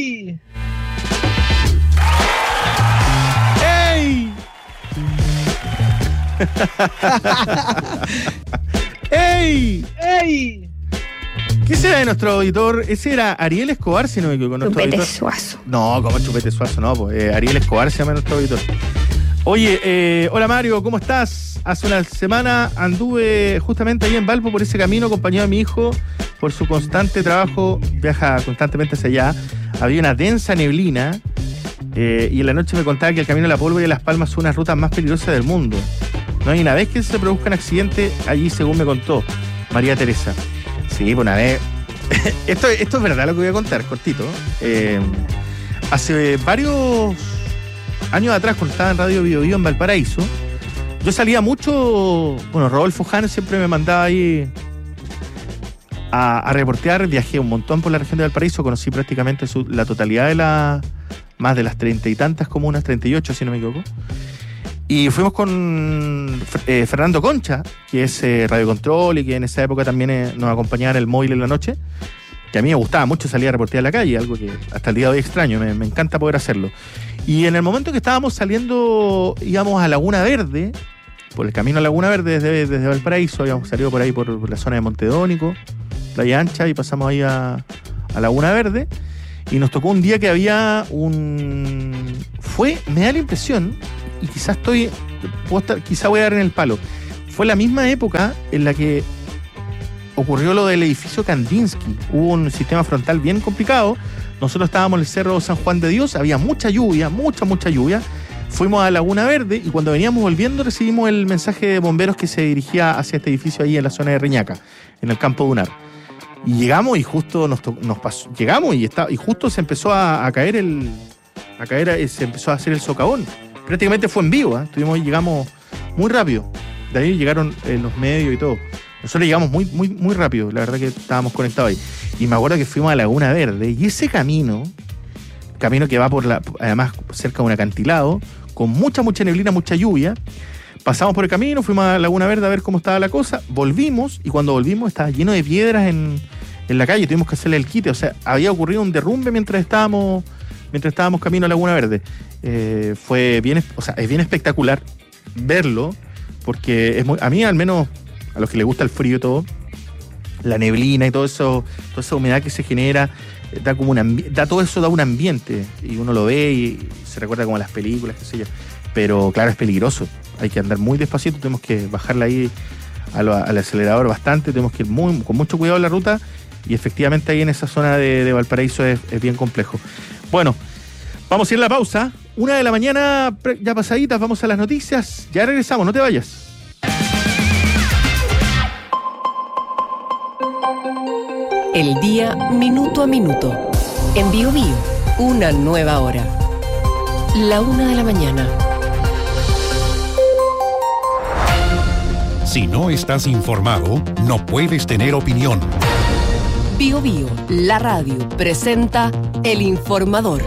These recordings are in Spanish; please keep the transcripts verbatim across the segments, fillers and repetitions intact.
¡Ey! ¡Ey! ¡Ey! ¡Ey! ¿Qué será de nuestro auditor? Ese era Ariel Escobar, si no me equivoco. Nuestro Chupete auditor. Suazo. No, como Chupete Suazo, no, pues eh, Ariel Escobar se llama nuestro auditor. Oye, eh, hola Mario, ¿cómo estás? Hace una semana anduve justamente ahí en Valpo por ese camino acompañado de mi hijo por su constante trabajo, viaja constantemente hacia allá. Había una densa neblina eh, y en la noche me contaba que el camino de la Pólvora y Las Palmas son unas rutas más peligrosas del mundo. No hay una vez que se produzca un accidente allí, según me contó María Teresa. Sí, pues una vez. esto, esto es verdad lo que voy a contar, cortito. Eh, hace varios años atrás, cuando estaba en Radio Bio Bio en Valparaíso, yo salía mucho. Bueno, Rodolfo Jano siempre me mandaba ahí a, a reportear. Viajé un montón por la región de Valparaíso, conocí prácticamente su, la totalidad de las. Más de las treinta y tantas comunas, treinta y ocho si no me equivoco. Y fuimos con eh, Fernando Concha, que es eh, Radio Control y que en esa época también eh, nos acompañaba en el móvil en la noche, que a mí me gustaba mucho salir a reportear a la calle, algo que hasta el día de hoy extraño, me, me encanta poder hacerlo. Y en el momento que estábamos saliendo, íbamos a Laguna Verde, por el camino a Laguna Verde desde, desde Valparaíso, habíamos salido por ahí por, por la zona de Montedónico, Playa Ancha, y pasamos ahí a, a Laguna Verde, y nos tocó un día que había un... Fue, me da la impresión... y quizás estoy, puedo estar, quizá voy a dar en el palo. Fue la misma época en la que ocurrió lo del edificio Kandinsky. Hubo un sistema frontal bien complicado. Nosotros estábamos en el Cerro San Juan de Dios, había mucha lluvia, mucha, mucha lluvia. Fuimos a Laguna Verde y cuando veníamos volviendo recibimos el mensaje de bomberos que se dirigía hacia este edificio ahí en la zona de Reñaca, en el campo dunar. Y llegamos y justo nos, to- nos pasó, llegamos y, está, y justo se empezó a, a caer el, a caer, se empezó a hacer el socavón. Prácticamente fue en vivo, ¿eh? Estuvimos, llegamos muy rápido. De ahí llegaron eh, los medios y todo. Nosotros llegamos muy, muy, muy rápido. La verdad que estábamos conectados ahí. Y me acuerdo que fuimos a Laguna Verde. Y ese camino, camino que va por la, además cerca de un acantilado, con mucha, mucha neblina, mucha lluvia. Pasamos por el camino, fuimos a Laguna Verde a ver cómo estaba la cosa. Volvimos, y cuando volvimos estaba lleno de piedras en, en la calle. Tuvimos que hacerle el quite. O sea, había ocurrido un derrumbe mientras estábamos, mientras estábamos camino a Laguna Verde. Eh, fue bien, o sea, es bien espectacular verlo, porque es muy, a mí al menos, a los que les gusta el frío y todo, la neblina y todo eso, toda esa humedad que se genera, eh, da como un ambi- da todo eso da un ambiente, y uno lo ve y se recuerda como a las películas, qué sé yo, pero claro, es peligroso, hay que andar muy despacito, tenemos que bajarla ahí a lo, al acelerador bastante, tenemos que ir muy, con mucho cuidado en la ruta, y efectivamente ahí en esa zona de, de Valparaíso es, es bien complejo. Bueno, vamos a ir a la pausa. Una de la mañana, ya pasaditas, vamos a las noticias. Ya regresamos, no te vayas. El día minuto a minuto. En Bio Bio, una nueva hora. La una de la mañana. Si no estás informado, no puedes tener opinión. Bio Bio, la radio, presenta El Informador.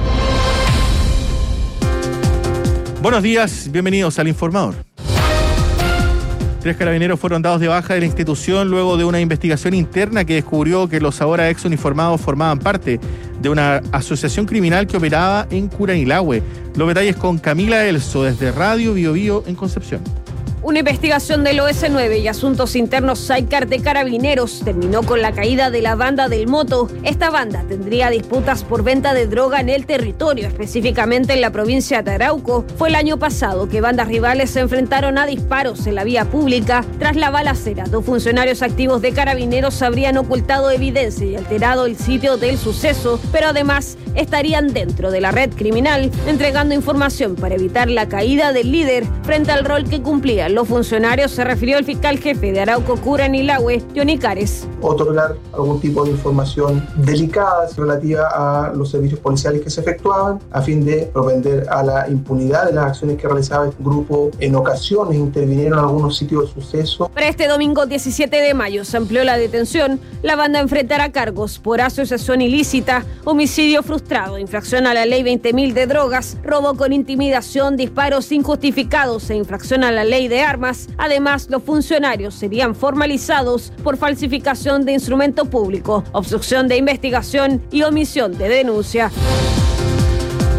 Buenos días, bienvenidos al Informador. Tres carabineros fueron dados de baja de la institución luego de una investigación interna que descubrió que los ahora ex uniformados formaban parte de una asociación criminal que operaba en Curanilahue. Los detalles con Camila Elso desde Radio Bio Bio en Concepción. Una investigación del O S nueve y Asuntos Internos Sidecar de Carabineros terminó con la caída de la banda del Moto. Esta banda tendría disputas por venta de droga en el territorio, específicamente en la provincia de Arauco. Fue el año pasado que bandas rivales se enfrentaron a disparos en la vía pública. Tras la balacera, dos funcionarios activos de Carabineros habrían ocultado evidencia y alterado el sitio del suceso, pero además estarían dentro de la red criminal, entregando información para evitar la caída del líder frente al rol que cumplían los funcionarios, se refirió el fiscal jefe de Arauco, Curanilahue, Johnny Cares. Otorgar algún tipo de información delicada relativa a los servicios policiales que se efectuaban a fin de propender a la impunidad de las acciones que realizaba este grupo. En ocasiones intervinieron en algunos sitios de suceso. Para este domingo diecisiete de mayo se amplió la detención. La banda enfrentará cargos por asociación ilícita, homicidio frustrado, infracción a la ley veinte mil de drogas, robo con intimidación, disparos injustificados e infracción a la ley de armas. Además, los funcionarios serían formalizados por falsificación de instrumento público, obstrucción de investigación y omisión de denuncia.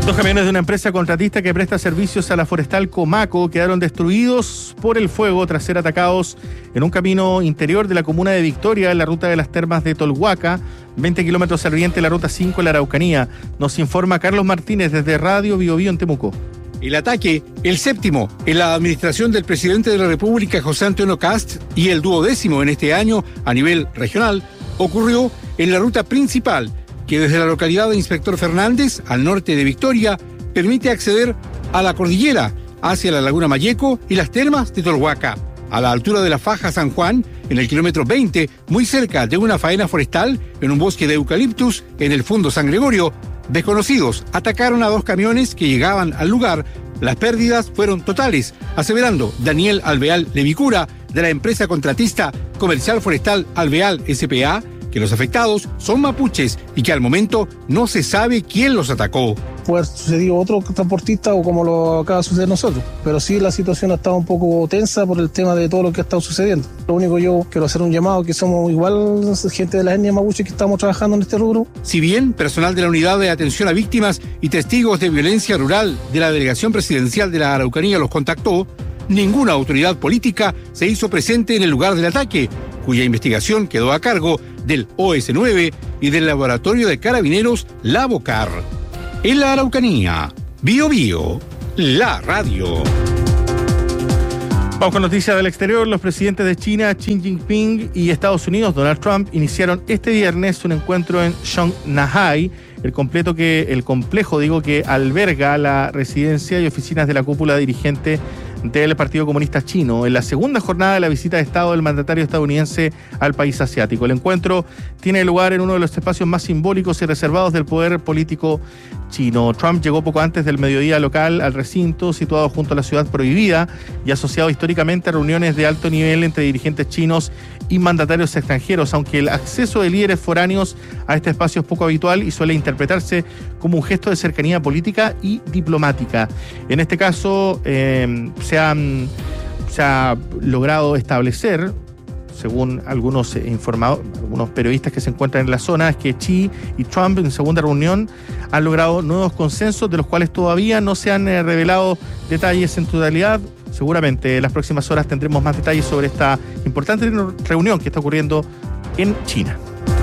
Dos camiones de una empresa contratista que presta servicios a la forestal Comaco quedaron destruidos por el fuego tras ser atacados en un camino interior de la comuna de Victoria, en la ruta de las termas de Tolhuaca, veinte kilómetros al oriente de la ruta cinco en la Araucanía. Nos informa Carlos Martínez desde Radio Bio Bio en Temuco. El ataque, el séptimo en la administración del presidente de la República, José Antonio Kast, y el duodécimo en este año a nivel regional, ocurrió en la ruta principal, que desde la localidad de Inspector Fernández, al norte de Victoria, permite acceder a la cordillera, hacia la Laguna Mayeco y las termas de Tolhuaca. A la altura de la Faja San Juan, en el kilómetro veinte, muy cerca de una faena forestal, en un bosque de eucaliptus, en el Fundo San Gregorio, desconocidos atacaron a dos camiones que llegaban al lugar. Las pérdidas fueron totales, aseverando Daniel Alveal Levicura, de la empresa contratista Comercial Forestal Alveal S P A, que los afectados son mapuches y que al momento no se sabe quién los atacó. Puede haber sucedido otro transportista o como lo acaba de suceder nosotros, pero sí la situación ha estado un poco tensa por el tema de todo lo que ha estado sucediendo. Lo único yo quiero hacer un llamado, que somos igual gente de la etnia mapuche que estamos trabajando en este rubro. Si bien personal de la Unidad de Atención a Víctimas y Testigos de Violencia Rural de la Delegación Presidencial de la Araucanía los contactó, ninguna autoridad política se hizo presente en el lugar del ataque, cuya investigación quedó a cargo del O S nueve y del Laboratorio de Carabineros Lavocar. En la Araucanía, Bio Bio, la radio. Vamos con noticias del exterior. Los presidentes de China, Xi Jinping, y Estados Unidos, Donald Trump, iniciaron este viernes un encuentro en Shanghái, el completo que, el complejo, digo, que alberga la residencia y oficinas de la cúpula dirigente del Partido Comunista Chino, en la segunda jornada de la visita de Estado del mandatario estadounidense al país asiático. El encuentro tiene lugar en uno de los espacios más simbólicos y reservados del poder político chino. Trump llegó poco antes del mediodía local al recinto, situado junto a la ciudad prohibida y asociado históricamente a reuniones de alto nivel entre dirigentes chinos y mandatarios extranjeros, aunque el acceso de líderes foráneos a este espacio es poco habitual y suele interpretarse como un gesto de cercanía política y diplomática. En este caso, eh, se, han, se ha logrado establecer, según algunos informados, algunos periodistas que se encuentran en la zona, es que Xi y Trump en segunda reunión han logrado nuevos consensos, de los cuales todavía no se han eh, revelado detalles en totalidad. Seguramente en las próximas horas tendremos más detalles sobre esta importante reunión que está ocurriendo en China.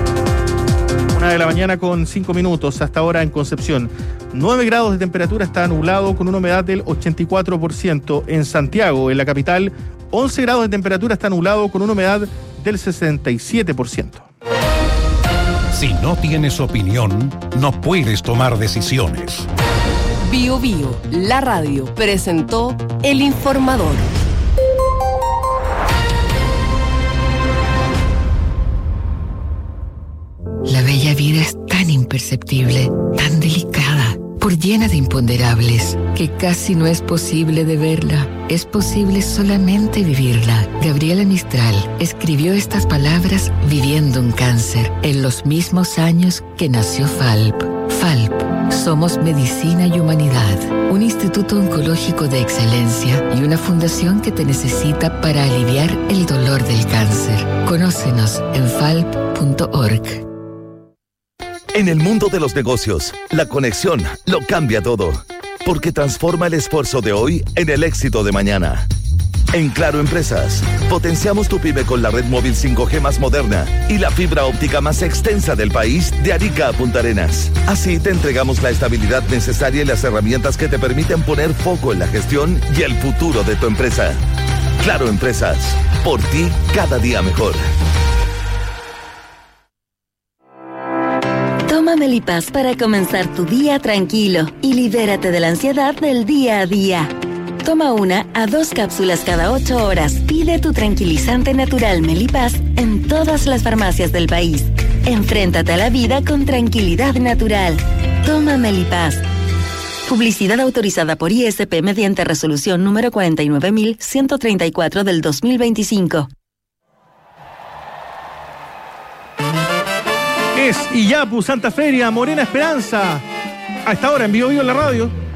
Una de la mañana con cinco minutos, hasta ahora en Concepción. nueve grados de temperatura, está nublado con una humedad del ochenta y cuatro por ciento. En Santiago, en la capital, once grados de temperatura, está nublado con una humedad del sesenta y siete por ciento. Si no tienes opinión, no puedes tomar decisiones. Bio Bio, la radio, presentó El Informador. La bella vida es tan imperceptible, tan delicada, por llena de imponderables, que casi no es posible de verla. Es posible solamente vivirla. Gabriela Mistral escribió estas palabras viviendo un cáncer, en los mismos años que nació Falp. Falp. Somos Medicina y Humanidad, un instituto oncológico de excelencia y una fundación que te necesita para aliviar el dolor del cáncer. Conócenos en falp punto org. En el mundo de los negocios, la conexión lo cambia todo, porque transforma el esfuerzo de hoy en el éxito de mañana. En Claro Empresas, potenciamos tu pyme con la red móvil cinco G más moderna y la fibra óptica más extensa del país, de Arica a Punta Arenas. Así te entregamos la estabilidad necesaria y las herramientas que te permiten poner foco en la gestión y el futuro de tu empresa. Claro Empresas, por ti cada día mejor. Toma Melipaz para comenzar tu día tranquilo y libérate de la ansiedad del día a día. Toma una a dos cápsulas cada ocho horas. Pide tu tranquilizante natural Melipaz en todas las farmacias del país. Enfréntate a la vida con tranquilidad natural. Toma Melipaz. Publicidad autorizada por I S P mediante resolución número cuarenta y nueve mil ciento treinta y cuatro del dos mil veinticinco. Es Iyapu, Santa Feria, Morena Esperanza. A esta hora en Bio Bio en la radio.